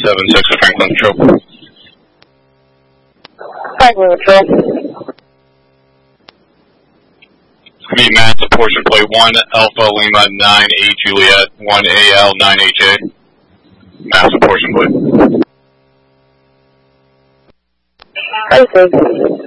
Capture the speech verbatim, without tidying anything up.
seven six to Franklin Control. Franklin Control. Be Matt, portion plate one Alpha Lima nine A Juliet one A L nine H A. Massive portion plate. I see.